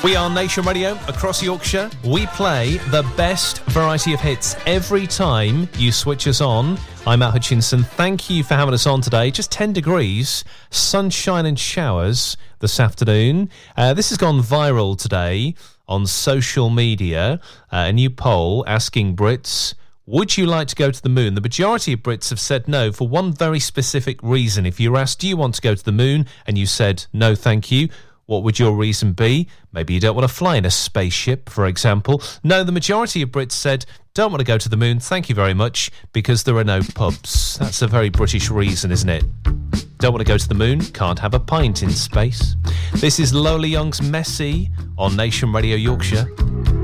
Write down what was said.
We are Nation Radio across Yorkshire. We play the best variety of hits every time you switch us on. I'm Matt Hutchinson. Thank you for having us on today. Just 10 degrees, sunshine and showers this afternoon. This has gone viral today on social media. A new poll asking Brits, would you like to go to the moon? The majority of Brits have said no for one very specific reason. If you were asked, do you want to go to the moon? And you said, no, thank you. What would your reason be? Maybe you don't want to fly in a spaceship, for example. No, the majority of Brits said, don't want to go to the moon, thank you very much, because there are no pubs. That's a very British reason, isn't it? Don't want to go to the moon, can't have a pint in space. This is Lola Young's Messy on Nation Radio Yorkshire.